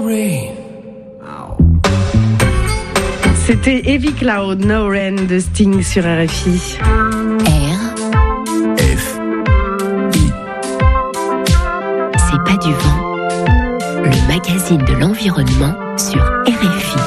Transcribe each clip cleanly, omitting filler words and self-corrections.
rain. C'était Heavy Cloud, No Rain de Sting sur RFI. RFI. C'est pas du vent, le magazine de l'environnement sur RFI.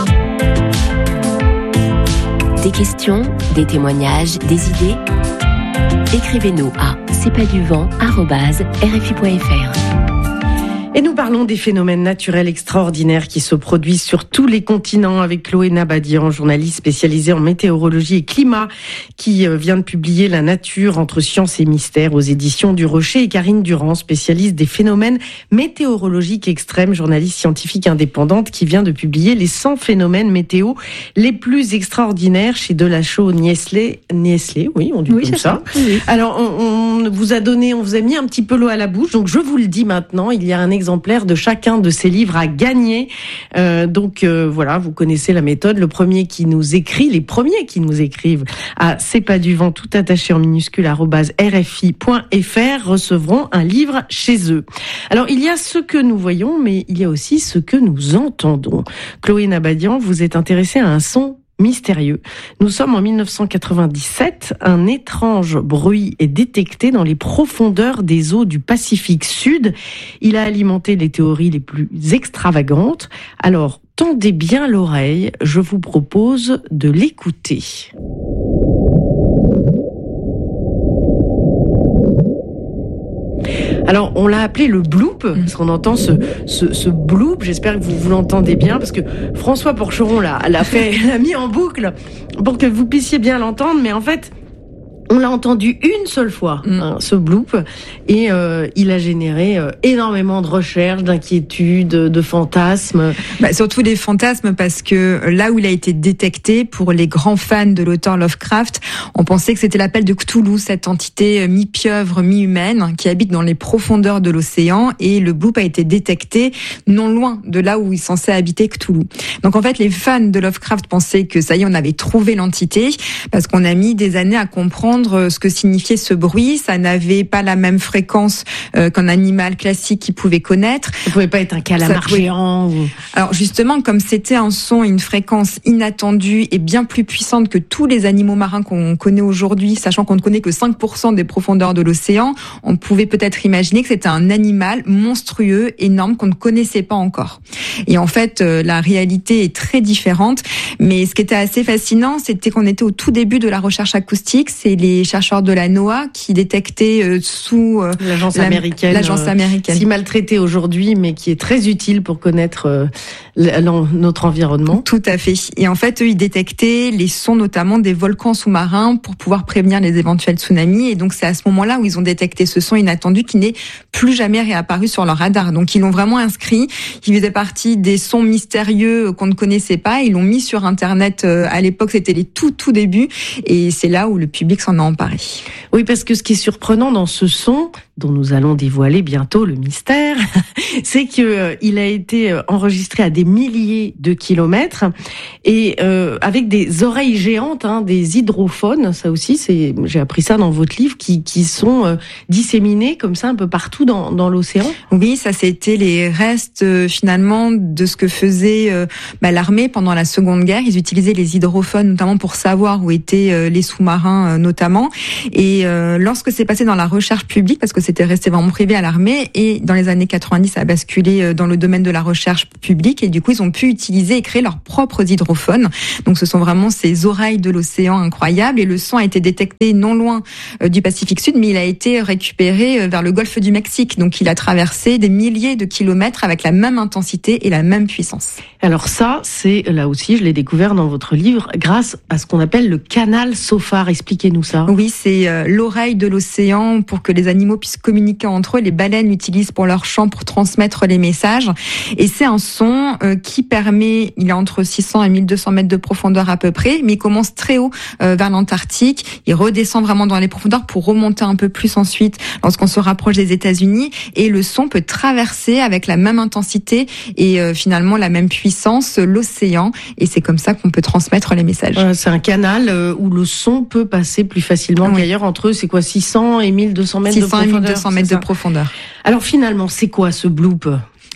Des questions, des témoignages, des idées? Écrivez-nous à c'estpaduvent@rfi.fr. Et nous parlons des phénomènes naturels extraordinaires qui se produisent sur tous les continents avec Chloé Nabadian, journaliste spécialisée en météorologie et climat, qui vient de publier La nature entre science et mystère aux éditions du Rocher, et Karine Durand, spécialiste des phénomènes météorologiques extrêmes, journaliste scientifique indépendante, qui vient de publier les 100 phénomènes météo les plus extraordinaires chez Delachaux-Niestlé. Oui, on dit comme ça. Oui. Alors, on vous a mis un petit peu l'eau à la bouche, donc je vous le dis maintenant, il y a un exemplaire de chacun de ces livres à gagner. Voilà, vous connaissez la méthode. Les premiers qui nous écrivent à c'est pas du vent tout attaché en minuscule @rfi.fr recevront un livre chez eux. Alors, il y a ce que nous voyons, mais il y a aussi ce que nous entendons. Chloé Nabadian, vous êtes intéressée à un son mystérieux. Nous sommes en 1997. Un étrange bruit est détecté dans les profondeurs des eaux du Pacifique Sud. Il a alimenté les théories les plus extravagantes. Alors, tendez bien l'oreille. Je vous propose de l'écouter. Alors, on l'a appelé le bloop, parce qu'on entend ce bloop. J'espère que vous l'entendez bien, parce que François Porcheron l'a mis en boucle pour que vous puissiez bien l'entendre. Mais en fait, on l'a entendu une seule fois, ce bloop, et il a généré énormément de recherches, d'inquiétudes, de fantasmes. Surtout des fantasmes, parce que là où il a été détecté, pour les grands fans de l'auteur Lovecraft, on pensait que c'était l'appel de Cthulhu, cette entité mi-pieuvre, mi-humaine, qui habite dans les profondeurs de l'océan, et le bloop a été détecté non loin de là où il est censé habiter Cthulhu. Donc en fait, les fans de Lovecraft pensaient que ça y est, on avait trouvé l'entité, parce qu'on a mis des années à comprendre ce que signifiait ce bruit. Ça n'avait pas la même fréquence qu'un animal classique qu'il pouvait connaître. Ça pouvait pas être un calamar géant. Alors justement, comme c'était un son et une fréquence inattendue et bien plus puissante que tous les animaux marins qu'on connaît aujourd'hui, sachant qu'on ne connaît que 5% des profondeurs de l'océan, on pouvait peut-être imaginer que c'était un animal monstrueux, énorme, qu'on ne connaissait pas encore. Et en fait, la réalité est très différente. Mais ce qui était assez fascinant, c'était qu'on était au tout début de la recherche acoustique. C'est les chercheurs de la NOAA qui détectaient sous l'agence américaine, si maltraitée aujourd'hui, mais qui est très utile pour connaître notre environnement. Tout à fait. Et en fait, eux, ils détectaient les sons notamment des volcans sous-marins pour pouvoir prévenir les éventuels tsunamis. Et donc, c'est à ce moment-là où ils ont détecté ce son inattendu qui n'est plus jamais réapparu sur leur radar. Donc, ils l'ont vraiment inscrit. Il faisait partie des sons mystérieux qu'on ne connaissait pas. Ils l'ont mis sur Internet. À l'époque, c'était les tout débuts. Et c'est là où le public s'en a emparé. Oui, parce que ce qui est surprenant dans ce son, dont nous allons dévoiler bientôt le mystère, c'est que il a été enregistré à des milliers de kilomètres et avec des oreilles géantes, des hydrophones. Ça aussi, j'ai appris ça dans votre livre, qui sont disséminés comme ça un peu partout dans l'océan. Oui, ça c'était les restes finalement de ce que faisait l'armée pendant la Seconde Guerre. Ils utilisaient les hydrophones notamment pour savoir où étaient les sous-marins notamment. Et lorsque c'est passé dans la recherche publique, parce que c'était resté vraiment privé à l'armée, et dans les années 90, ça a basculé dans le domaine de la recherche publique, et du coup, ils ont pu utiliser et créer leurs propres hydrophones. Donc, ce sont vraiment ces oreilles de l'océan incroyables, et le son a été détecté non loin du Pacifique Sud, mais il a été récupéré vers le golfe du Mexique. Donc, il a traversé des milliers de kilomètres avec la même intensité et la même puissance. Alors ça, c'est là aussi, je l'ai découvert dans votre livre, grâce à ce qu'on appelle le canal SOFAR. Expliquez-nous ça. Oui, c'est l'oreille de l'océan pour que les animaux puissent communiquer entre eux. Les baleines l'utilisent pour leur chant pour transmettre les messages. Et c'est un son qui permet, il est entre 600 et 1200 mètres de profondeur à peu près, mais il commence très haut vers l'Antarctique. Il redescend vraiment dans les profondeurs pour remonter un peu plus ensuite lorsqu'on se rapproche des États-Unis. Et le son peut traverser avec la même intensité et finalement la même puissance l'océan. Et c'est comme ça qu'on peut transmettre les messages. C'est un canal où le son peut passer plus facilement qu'ailleurs. Entre eux, c'est quoi, 600 et 1200 mètres de profondeur? 600 et 1200 mètres de profondeur. Alors finalement, c'est quoi ce bloop ?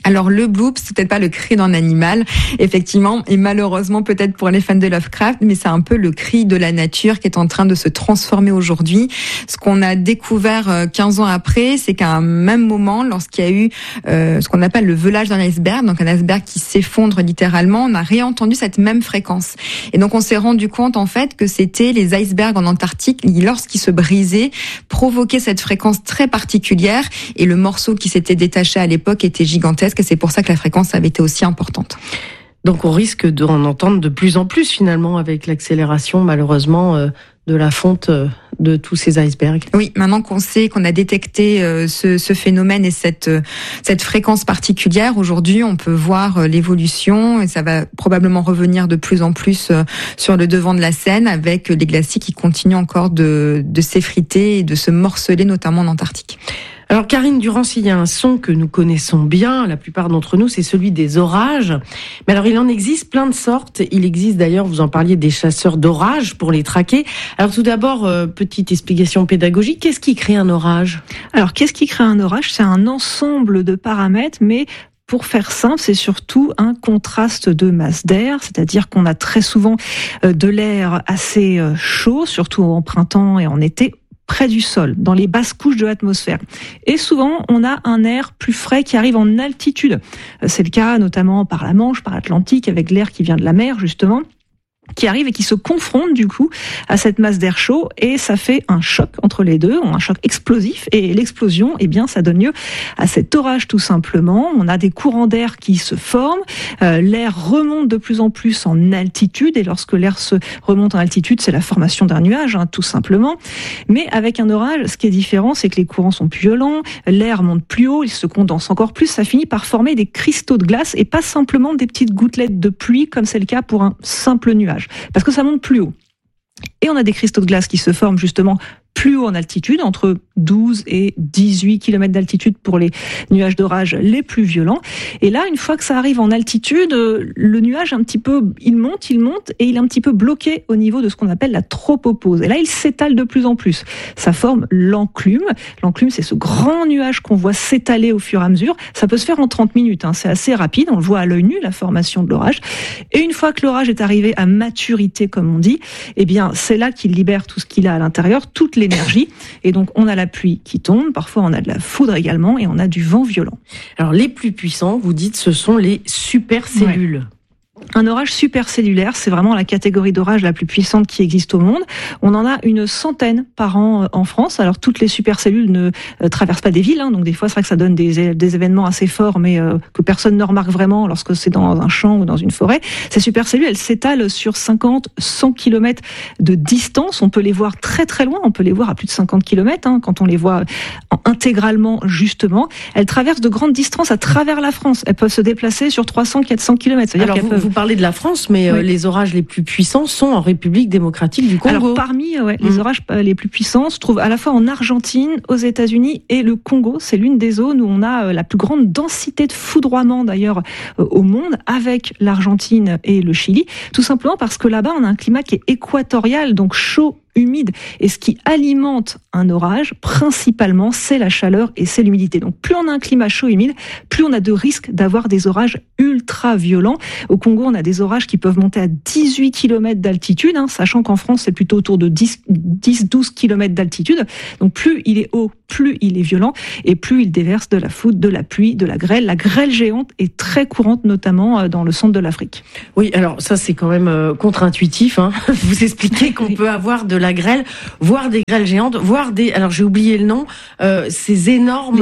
Alors le bloop, c'est peut-être pas le cri d'un animal, effectivement, et malheureusement peut-être pour les fans de Lovecraft, mais c'est un peu le cri de la nature qui est en train de se transformer aujourd'hui. Ce qu'on a découvert 15 ans après, c'est qu'à un même moment, lorsqu'il y a eu ce qu'on appelle le velage d'un iceberg, donc un iceberg qui s'effondre littéralement, on a réentendu cette même fréquence. Et donc on s'est rendu compte en fait que c'était les icebergs en Antarctique, lorsqu'ils se brisaient, provoquaient cette fréquence très particulière, et le morceau qui s'était détaché à l'époque était gigantesque. Et c'est pour ça que la fréquence avait été aussi importante. Donc on risque d'en entendre de plus en plus finalement avec l'accélération malheureusement de la fonte de tous ces icebergs. Oui, maintenant qu'on sait, qu'on a détecté ce phénomène et cette fréquence particulière, aujourd'hui on peut voir l'évolution et ça va probablement revenir de plus en plus sur le devant de la scène avec les glaciers qui continuent encore de s'effriter et de se morceler, notamment en Antarctique. Alors Karine Durance, il y a un son que nous connaissons bien, la plupart d'entre nous, c'est celui des orages. Mais alors il en existe plein de sortes. Il existe d'ailleurs, vous en parliez, des chasseurs d'orages pour les traquer. Alors tout d'abord, petite explication pédagogique, qu'est-ce qui crée un orage ? Alors qu'est-ce qui crée un orage ? C'est un ensemble de paramètres, mais pour faire simple, c'est surtout un contraste de masse d'air, c'est-à-dire qu'on a très souvent de l'air assez chaud, surtout en printemps et en été, près du sol, dans les basses couches de l'atmosphère. Et souvent, on a un air plus frais qui arrive en altitude. C'est le cas notamment par la Manche, par l'Atlantique, avec l'air qui vient de la mer, justement, qui arrive et qui se confronte du coup à cette masse d'air chaud et ça fait un choc entre les deux, un choc explosif et l'explosion, eh bien ça donne lieu à cet orage tout simplement. On a des courants d'air qui se forment, l'air remonte de plus en plus en altitude et lorsque l'air se remonte en altitude, c'est la formation d'un nuage tout simplement. Mais avec un orage, ce qui est différent, c'est que les courants sont plus violents, l'air monte plus haut, il se condense encore plus, ça finit par former des cristaux de glace et pas simplement des petites gouttelettes de pluie comme c'est le cas pour un simple nuage. Parce que ça monte plus haut. Et on a des cristaux de glace qui se forment justement plus haut en altitude, entre 12 et 18 km d'altitude pour les nuages d'orage les plus violents. Et là, une fois que ça arrive en altitude, le nuage un petit peu, il monte et il est un petit peu bloqué au niveau de ce qu'on appelle la tropopause. Et là, il s'étale de plus en plus. Ça forme l'enclume. L'enclume, c'est ce grand nuage qu'on voit s'étaler au fur et à mesure. Ça peut se faire en 30 minutes. C'est assez rapide. On le voit à l'œil nu, la formation de l'orage. Et une fois que l'orage est arrivé à maturité, comme on dit, eh bien, c'est là qu'il libère tout ce qu'il a à l'intérieur, toute l'énergie. Et donc, on a la pluie qui tombe. Parfois, on a de la foudre également et on a du vent violent. Alors, les plus puissants, vous dites, ce sont les supercellules. Ouais. Un orage supercellulaire, c'est vraiment la catégorie d'orage la plus puissante qui existe au monde. On en a une centaine par an en France. Alors toutes les supercellules ne traversent pas des villes, donc des fois c'est vrai que ça donne des événements assez forts, mais que personne ne remarque vraiment lorsque c'est dans un champ ou dans une forêt. Ces supercellules, elles s'étalent sur 50-100 km de distance. On peut les voir très très loin, on peut les voir à plus de 50 km quand on les voit intégralement justement. Elles traversent de grandes distances à travers la France. Elles peuvent se déplacer sur 300-400 km. C'est-à-dire qu'elles peuvent... Vous parlez de la France, mais oui. Les orages les plus puissants sont en République démocratique du Congo. Alors parmi les orages les plus puissants se trouvent à la fois en Argentine, aux États-Unis et le Congo. C'est l'une des zones où on a la plus grande densité de foudroiement d'ailleurs au monde, avec l'Argentine et le Chili. Tout simplement parce que là-bas on a un climat qui est équatorial, donc chaud, humide. Et ce qui alimente un orage, principalement, c'est la chaleur et c'est l'humidité. Donc plus on a un climat chaud et humide, plus on a de risques d'avoir des orages ultra violents. Au Congo, on a des orages qui peuvent monter à 18 km d'altitude, sachant qu'en France, c'est plutôt autour de 10-12 km d'altitude. Donc plus il est haut, plus il est violent et plus il déverse de la foudre, de la pluie, de la grêle. La grêle géante est très courante, notamment dans le centre de l'Afrique. Oui, alors ça, c'est quand même contre-intuitif. Vous expliquez qu'on peut avoir de la grêle, voire des grêles géantes, voire des... Alors, j'ai oublié le nom, ces énormes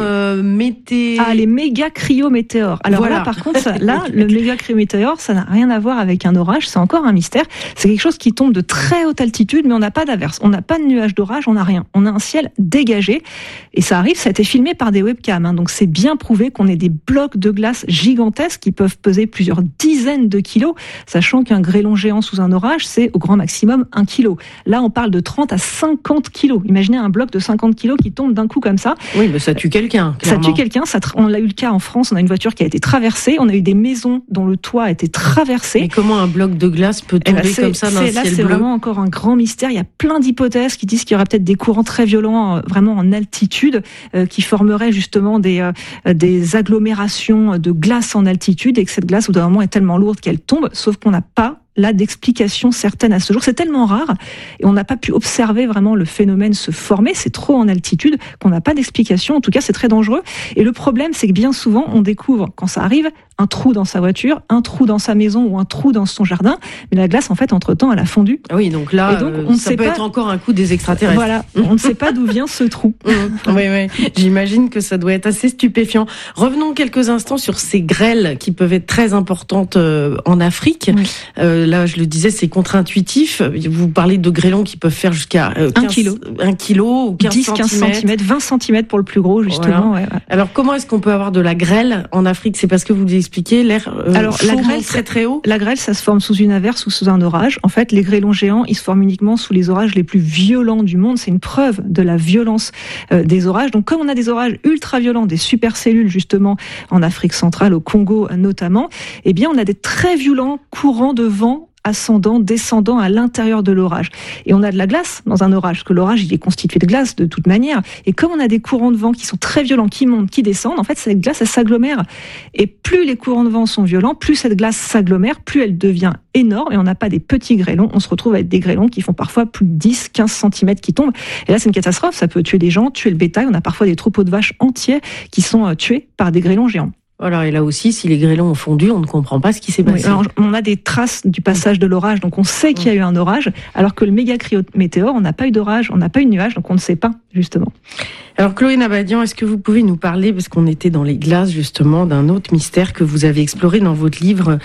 les méga cryométéores. Alors voilà. Là, par contre, le méga cryométéore, ça n'a rien à voir avec un orage, c'est encore un mystère. C'est quelque chose qui tombe de très haute altitude, mais on n'a pas d'averse, on n'a pas de nuage d'orage, on n'a rien. On a un ciel dégagé. Et ça arrive, ça a été filmé par des webcams. Donc c'est bien prouvé qu'on ait des blocs de glace gigantesques qui peuvent peser plusieurs dizaines de kilos, sachant qu'un grêlon géant sous un orage, c'est au grand maximum 1 kilo. Là, on parle de de 30 à 50 kilos. Imaginez un bloc de 50 kilos qui tombe d'un coup comme ça. Oui, mais ça tue quelqu'un. Clairement. Ça tue quelqu'un. On a eu le cas en France. On a une voiture qui a été traversée. On a eu des maisons dont le toit a été traversé. Mais comment un bloc de glace peut tomber comme ça dans le ciel bleu ? C'est vraiment encore un grand mystère. Il y a plein d'hypothèses qui disent qu'il y aurait peut-être des courants très violents, vraiment en altitude, qui formeraient justement des agglomérations de glace en altitude, et que cette glace, au bout d'un moment, est tellement lourde qu'elle tombe. Sauf qu'on n'a pas là d'explication certaine à ce jour. C'est tellement rare et on n'a pas pu observer vraiment le phénomène se former. C'est trop en altitude qu'on n'a pas d'explication. En tout cas, c'est très dangereux. Et le problème, c'est que bien souvent, on découvre, quand ça arrive, un trou dans sa voiture, un trou dans sa maison ou un trou dans son jardin. Mais la glace, en fait, entre-temps, elle a fondu. Oui, donc là, ça peut être encore un coup des extraterrestres. Voilà, on ne sait pas d'où vient ce trou. Oui, j'imagine que ça doit être assez stupéfiant. Revenons quelques instants sur ces grêles qui peuvent être très importantes en Afrique. Oui. Là, je le disais, c'est contre-intuitif. Vous parlez de grêlons qui peuvent faire jusqu'à 1 kilo ou 15 cm, 20 cm pour le plus gros, justement. Voilà. Ouais. Alors, comment est-ce qu'on peut avoir de la grêle en Afrique ? C'est parce que vous expliquez l'air chaud, la grêle très très haut. La grêle, ça se forme sous une averse ou sous un orage. En fait, les grêlons géants, ils se forment uniquement sous les orages les plus violents du monde. C'est une preuve de la violence des orages. Donc, comme on a des orages ultra violents, des supercellules justement en Afrique centrale, au Congo notamment, eh bien, on a des très violents courants de vent ascendant, descendant à l'intérieur de l'orage. Et on a de la glace dans un orage, parce que l'orage, il est constitué de glace de toute manière. Et comme on a des courants de vent qui sont très violents, qui montent, qui descendent, en fait, cette glace, elle s'agglomère. Et plus les courants de vent sont violents, plus cette glace s'agglomère, plus elle devient énorme. Et on n'a pas des petits grêlons, on se retrouve avec des grêlons qui font parfois plus de 10, 15 cm qui tombent. Et là, c'est une catastrophe. Ça peut tuer des gens, tuer le bétail. On a parfois des troupeaux de vaches entiers qui sont tués par des grêlons géants. Voilà, et là aussi, si les grêlons ont fondu, on ne comprend pas ce qui s'est passé. Oui, alors, on a des traces du passage de l'orage, donc on sait qu'il y a eu un orage, alors que le méga-cryométéore, on n'a pas eu d'orage, on n'a pas eu de nuage, donc on ne sait pas, justement. Alors Chloé Nabadian, est-ce que vous pouvez nous parler, parce qu'on était dans les glaces justement, d'un autre mystère que vous avez exploré dans votre livre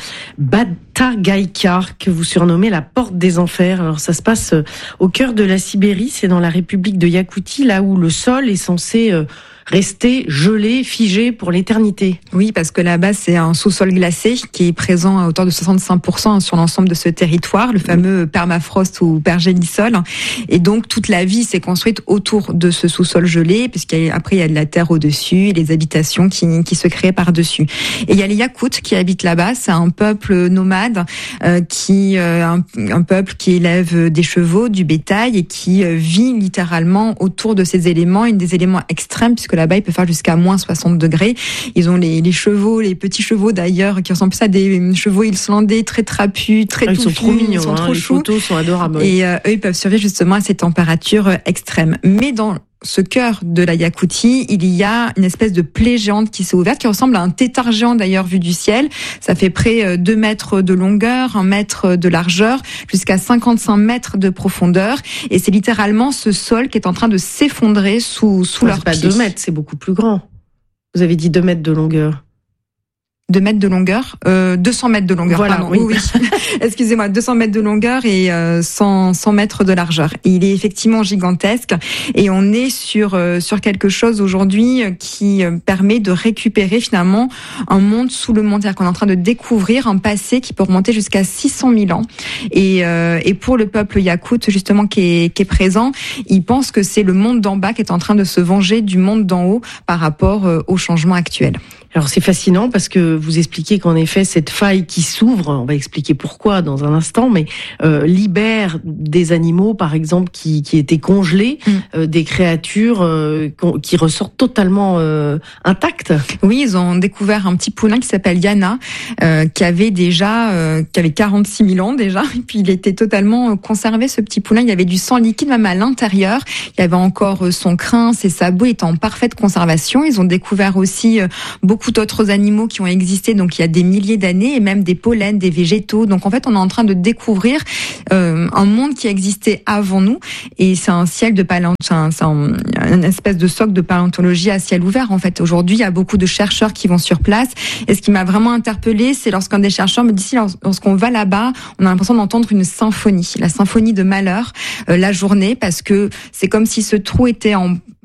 Batagaïka, que vous surnommez la porte des enfers. Alors ça se passe au cœur de la Sibérie, c'est dans la République de Yakoutie, là où le sol est censé rester gelé, figé pour l'éternité. Oui, parce que là-bas, c'est un sous-sol glacé qui est présent à hauteur de 65% sur l'ensemble de ce territoire, le fameux permafrost ou pergélisol. Et donc, toute la vie s'est construite autour de ce sous-sol gelé, puisqu'après, il y a de la terre au-dessus et les habitations qui se créent par-dessus. Et il y a les Yakoutes qui habitent là-bas. C'est un peuple nomade, un peuple qui élève des chevaux, du bétail et qui vit littéralement autour de ces éléments, des éléments extrêmes, puisque là-bas, il peut faire jusqu'à moins 60 degrés. Ils ont les chevaux, les petits chevaux d'ailleurs, qui ressemblent plus à des chevaux islandais très trapus, très touffus. Ils sont trop mignons, ils sont trop les choux. photos sont adorables. Et eux, ils peuvent survivre justement à ces températures extrêmes. Mais dans ce cœur de la Yakoutie, il y a une espèce de plaie géante qui s'est ouverte, qui ressemble à un tétard géant d'ailleurs vu du ciel. Ça fait près 2 mètres de longueur, 1 mètre de largeur, jusqu'à 55 mètres de profondeur. Et c'est littéralement ce sol qui est en train de s'effondrer sous leurs pieds. C'est pas 2 mètres, c'est beaucoup plus grand. Vous avez dit 2 mètres de longueur. 2 mètres de longueur, 200 mètres de longueur. Voilà, pardon. Oui. Excusez-moi, 200 mètres de longueur et 100 mètres de largeur. Il est effectivement gigantesque et on est sur quelque chose aujourd'hui qui permet de récupérer finalement un monde sous le monde. C'est-à-dire qu'on est en train de découvrir un passé qui peut remonter jusqu'à 600 000 ans. Et pour le peuple yakoute justement qui est présent, il pense que c'est le monde d'en bas qui est en train de se venger du monde d'en haut par rapport au changement actuel. Alors c'est fascinant parce que vous expliquez qu'en effet cette faille qui s'ouvre, on va expliquer pourquoi dans un instant, mais libère des animaux par exemple qui étaient congelés, des créatures qui ressortent totalement intactes. Oui, ils ont découvert un petit poulain qui s'appelle Yana, qui avait 46 000 ans déjà, et puis il était totalement conservé ce petit poulain. Il y avait du sang liquide même à l'intérieur. Il y avait encore son crin, ses sabots étaient en parfaite conservation. Ils ont découvert aussi beaucoup d'autres animaux qui ont existé donc il y a des milliers d'années et même des pollens, des végétaux. Donc en fait, on est en train de découvrir un monde qui existait avant nous et c'est un ciel de une espèce de socle de paléontologie à ciel ouvert. En fait, aujourd'hui, il y a beaucoup de chercheurs qui vont sur place et ce qui m'a vraiment interpellée, c'est lorsqu'un des chercheurs me dit lorsqu'on va là-bas, on a l'impression d'entendre une symphonie, la symphonie de malheur la journée parce que c'est comme si ce trou était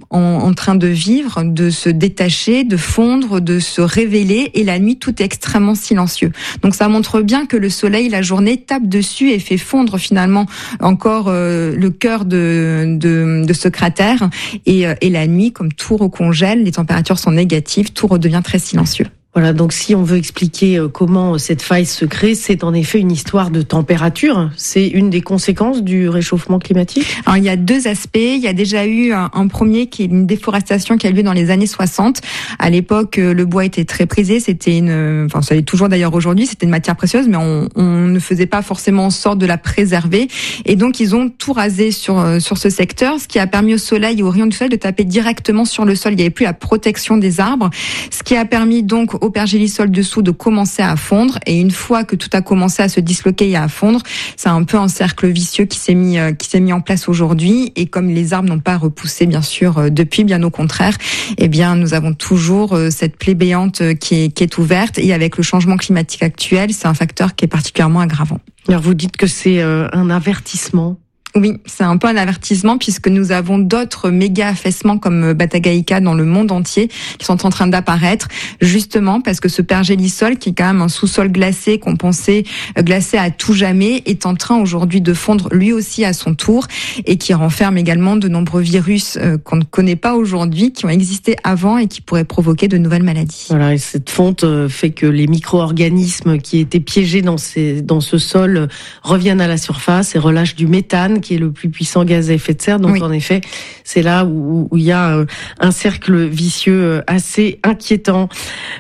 en train de vivre, de se détacher, de fondre, de se révéler, et la nuit, tout est extrêmement silencieux. Donc ça montre bien que le soleil, la journée, tape dessus et fait fondre finalement encore le cœur de ce cratère, et la nuit, comme tout recongèle, les températures sont négatives, tout redevient très silencieux. Voilà, donc si on veut expliquer comment cette faille se crée, c'est en effet une histoire de température. C'est une des conséquences du réchauffement climatique. Alors, il y a deux aspects. Il y a déjà eu un premier qui est une déforestation qui a eu lieu dans les années 60. À l'époque, le bois était très prisé. C'était ça l'est toujours d'ailleurs aujourd'hui. C'était une matière précieuse, mais on ne faisait pas forcément en sorte de la préserver. Et donc, ils ont tout rasé sur ce secteur, ce qui a permis au soleil et aux rayons du soleil de taper directement sur le sol. Il n'y avait plus la protection des arbres, ce qui a permis donc au pergélisol dessous de commencer à fondre, et une fois que tout a commencé à se disloquer et à fondre, c'est un peu un cercle vicieux qui s'est mis en place aujourd'hui. Et comme les arbres n'ont pas repoussé bien sûr depuis, bien au contraire, eh bien nous avons toujours cette plaie béante qui est ouverte, et avec le changement climatique actuel, c'est un facteur qui est particulièrement aggravant. Alors vous dites que c'est un avertissement. Oui, c'est un peu un avertissement, puisque nous avons d'autres méga affaissements comme Batagaïka dans le monde entier qui sont en train d'apparaître, justement parce que ce pergélisol, qui est quand même un sous-sol glacé qu'on pensait glacé à tout jamais, est en train aujourd'hui de fondre lui aussi à son tour, et qui renferme également de nombreux virus qu'on ne connaît pas aujourd'hui, qui ont existé avant et qui pourraient provoquer de nouvelles maladies. Voilà, et cette fonte fait que les micro-organismes qui étaient piégés dans ce sol reviennent à la surface et relâchent du méthane, qui est le plus puissant gaz à effet de serre. Donc oui, en effet, c'est là où il y a un cercle vicieux assez inquiétant.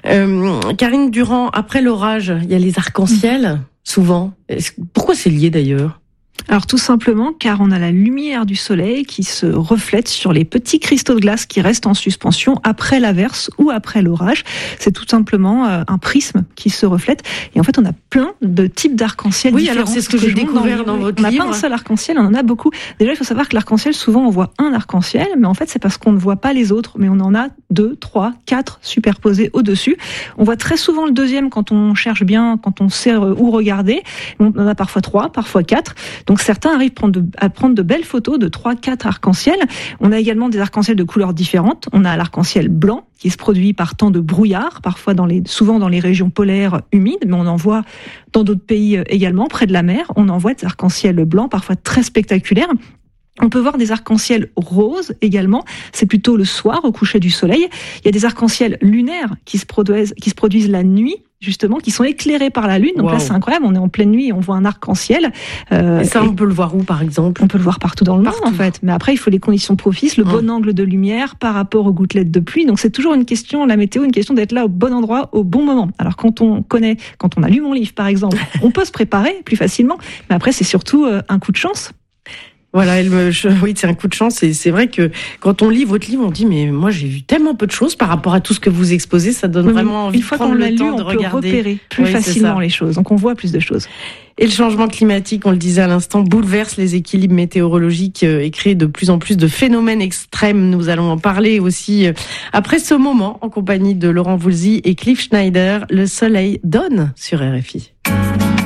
Karine Durand, après l'orage, il y a les arcs-en-ciel, souvent. Pourquoi c'est lié d'ailleurs ? Alors tout simplement car on a la lumière du soleil qui se reflète sur les petits cristaux de glace qui restent en suspension après l'averse ou après l'orage. C'est tout simplement un prisme qui se reflète, et en fait on a plein de types d'arc-en-ciel différents. Oui, alors c'est ce que j'ai découvert dans votre livre. On n'a pas un seul arc-en-ciel, on en a beaucoup. Déjà il faut savoir que l'arc-en-ciel, souvent on voit un arc-en-ciel, mais en fait c'est parce qu'on ne voit pas les autres, mais on en a 2, 3, 4 superposés au-dessus. On voit très souvent le deuxième quand on cherche bien, quand on sait où regarder. On en a parfois 3, parfois 4. Donc certains arrivent à prendre de belles photos de 3-4 arcs-en-ciel. On a également des arcs-en-ciel de couleurs différentes. On a l'arc-en-ciel blanc qui se produit par temps de brouillard, parfois souvent dans les régions polaires humides, mais on en voit dans d'autres pays également, près de la mer. On en voit des arcs-en-ciel blancs, parfois très spectaculaires. On peut voir des arcs-en-ciel roses également, c'est plutôt le soir au coucher du soleil. Il y a des arcs-en-ciel lunaires qui se produisent la nuit, justement, qui sont éclairés par la lune. Donc là, c'est incroyable, on est en pleine nuit et on voit un arc-en-ciel. Et ça, on peut le voir où, par exemple ? On peut le voir partout dans le monde, en fait. Mais après, il faut les conditions propices, le bon angle de lumière par rapport aux gouttelettes de pluie. Donc c'est toujours une question, la météo, une question d'être là au bon endroit, au bon moment. Alors quand on a lu mon livre, par exemple, on peut se préparer plus facilement. Mais après, c'est surtout un coup de chance. Voilà, oui, c'est un coup de chance, et c'est vrai que quand on lit votre livre, on dit mais moi j'ai vu tellement peu de choses par rapport à tout ce que vous exposez, ça donne vraiment envie de prendre le temps de regarder. Une fois qu'on l'a lu, on peut repérer plus facilement les choses, donc on voit plus de choses. Et le changement climatique, on le disait à l'instant, bouleverse les équilibres météorologiques et crée de plus en plus de phénomènes extrêmes. Nous allons en parler aussi après ce moment en compagnie de Laurent Voulzy et Cliff Schneider. Le soleil donne sur RFI.